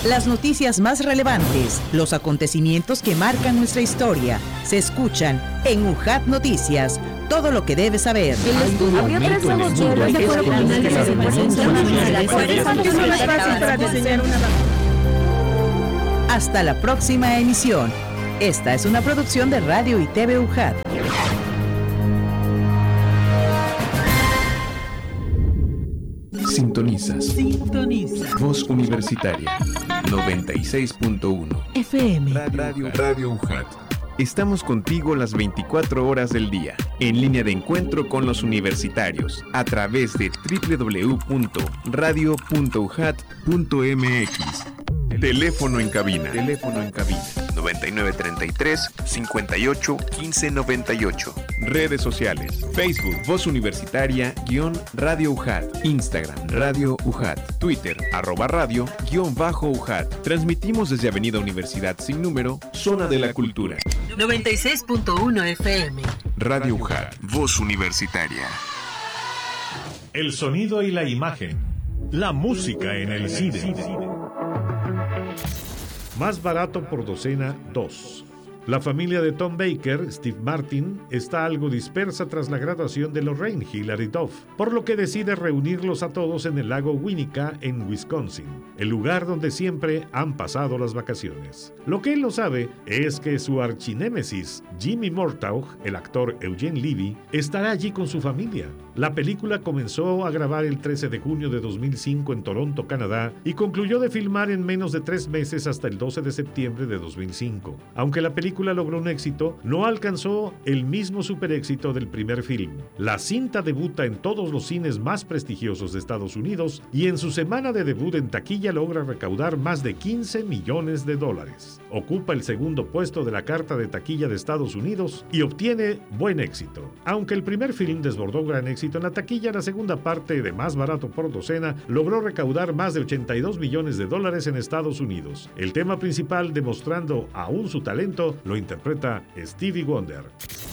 Las noticias más relevantes, los acontecimientos que marcan nuestra historia, se escuchan en UJAT Noticias. Todo lo que debes saber. Había tres nuevos vuelos de acuerdo con análisis de potencial. Hasta la próxima emisión. Esta es una producción de Radio y TV UJAT. Sintonizas. Voz Universitaria 96.1 FM. Radio UJAT. Estamos contigo las 24 horas del día, en línea de encuentro con los universitarios, a través de www.radio.ujat.mx. Teléfono en cabina. 9933-581598. Redes sociales. Facebook, Voz Universitaria, _Radio UJAT. Instagram, Radio UJAT. Twitter, @radio, _UJAT. Transmitimos desde Avenida Universidad sin número, Zona de la Cultura. 96.1 FM. Radio UJAT, Voz Universitaria. El sonido y la imagen. La música en el cine. Más barato por docena 2. La familia de Tom Baker, Steve Martin, está algo dispersa tras la graduación de Lorraine, Hilary Duff, por lo que decide reunirlos a todos en el lago Winnetka, en Wisconsin, el lugar donde siempre han pasado las vacaciones. Lo que él no sabe es que su archinémesis, Jimmy Murtaugh, el actor Eugene Levy, estará allí con su familia. La película comenzó a grabar el 13 de junio de 2005 en Toronto, Canadá, y concluyó de filmar en menos de 3 meses hasta el 12 de septiembre de 2005. Aunque la película logró un éxito, no alcanzó el mismo superéxito del primer film. La cinta debuta en todos los cines más prestigiosos de Estados Unidos y en su semana de debut en taquilla logra recaudar más de $15 millones. Ocupa el segundo puesto de la carta de taquilla de Estados Unidos y obtiene buen éxito. Aunque el primer film desbordó gran éxito en la taquilla, la segunda parte, de Más barato por docena, logró recaudar más de $82 millones en Estados Unidos. El tema principal, demostrando aún su talento, lo interpreta Stevie Wonder.